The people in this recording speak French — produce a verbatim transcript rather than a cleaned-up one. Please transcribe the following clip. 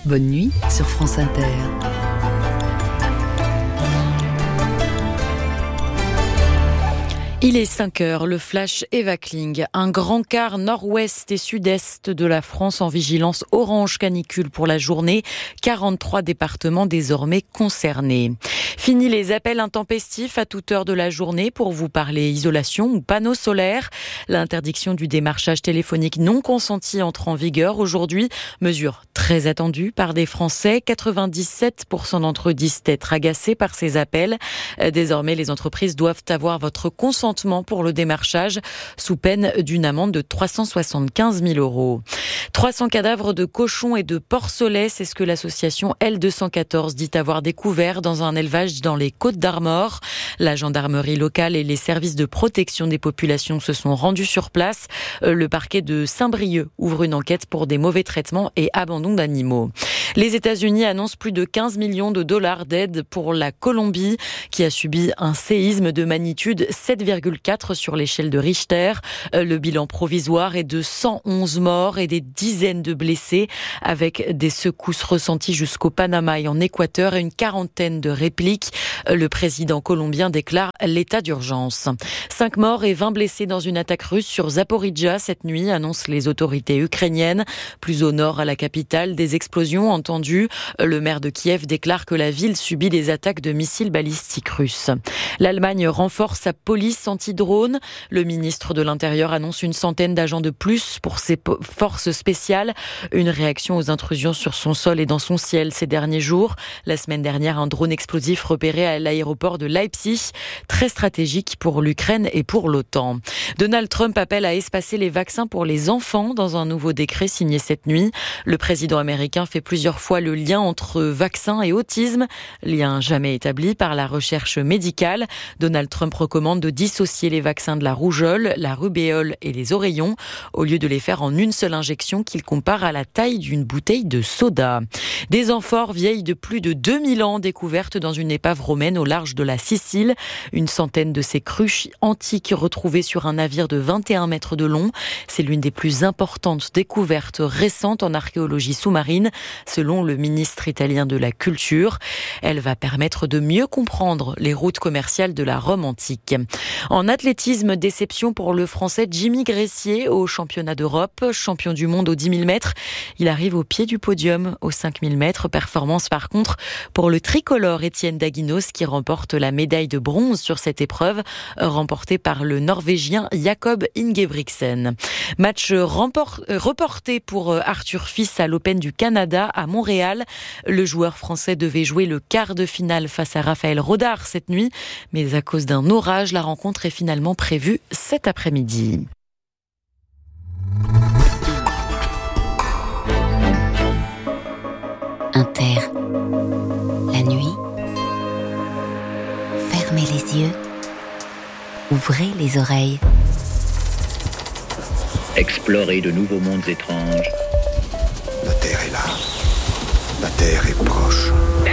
Bonne nuit sur France Inter. Il est cinq heures, le flash Eva Kling. Un grand quart nord-ouest et sud-est de la France en vigilance orange canicule pour la journée. quarante-trois départements désormais concernés. Fini les appels intempestifs à toute heure de la journée pour vous parler isolation ou panneaux solaires. L'interdiction du démarchage téléphonique non consenti entre en vigueur aujourd'hui. Mesure très attendue par des Français. quatre-vingt-dix-sept pour cent d'entre eux disent être agacés par ces appels. Désormais, les entreprises doivent avoir votre consentement pour le démarchage sous peine d'une amende de trois cent soixante-quinze mille euros. trois cents cadavres de cochons et de porcelets, c'est ce que l'association L deux cent quatorze dit avoir découvert dans un élevage dans les Côtes-d'Armor. La gendarmerie locale et les services de protection des populations se sont rendus sur place. Le parquet de Saint-Brieuc ouvre une enquête pour des mauvais traitements et abandon d'animaux. Les États-Unis annoncent plus de quinze millions de dollars d'aide pour la Colombie, qui a subi un séisme de magnitude sept virgule quatre sur l'échelle de Richter. Le bilan provisoire est de cent onze morts et des dizaines de blessés, avec des secousses ressenties jusqu'au Panama et en Équateur et une quarantaine de répliques. Le président colombien déclare l'état d'urgence. Cinq morts et vingt blessés dans une attaque russe sur Zaporijjia cette nuit, annoncent les autorités ukrainiennes. Plus au nord, à la capitale, des explosions entendues. Le maire de Kiev déclare que la ville subit des attaques de missiles balistiques russes. L'Allemagne renforce sa police anti-drone. Le ministre de l'Intérieur annonce une centaine d'agents de plus pour ses forces spéciales. Une réaction aux intrusions sur son sol et dans son ciel ces derniers jours. La semaine dernière, un drone explosif repéré à l'aéroport de Leipzig, très stratégique pour l'Ukraine et pour l'OTAN. Donald Trump appelle à espacer les vaccins pour les enfants dans un nouveau décret signé cette nuit. Le président américain fait plusieurs fois le lien entre vaccins et autisme, lien jamais établi par la recherche médicale. Donald Trump recommande de dissocier les vaccins de la rougeole, la rubéole et les oreillons, au lieu de les faire en une seule injection qu'il compare à la taille d'une bouteille de soda. Des amphores vieilles de plus de deux mille ans découvertes dans une épave romaine au large de la Sicile. Une centaine de ces cruches antiques retrouvées sur un navire de vingt et un mètres de long. C'est l'une des plus importantes découvertes récentes en archéologie sous-marine, selon le ministre italien de la Culture. Elle va permettre de mieux comprendre les routes commerciales de la Rome antique. En athlétisme, déception pour le Français Jimmy Gressier au championnat d'Europe, champion du monde au dix mille mètres. Il arrive au pied du podium au cinq mille mètres. Performance par contre pour le tricolore Étienne Daguinos qui remporte la médaille de bronze sur cette épreuve, remportée par le Norvégien Jakob Ingebrigtsen. Match remport, reporté pour Arthur Fils à l'Open du Canada à Montréal. Le joueur français devait jouer le quart de finale face à Raphaël Rodard cette nuit, mais à cause d'un orage, la rencontre est finalement prévue cet après-midi. Inter, la nuit, fermez les yeux, ouvrez les oreilles. Explorer de nouveaux mondes étranges. La Terre est là. La Terre est proche.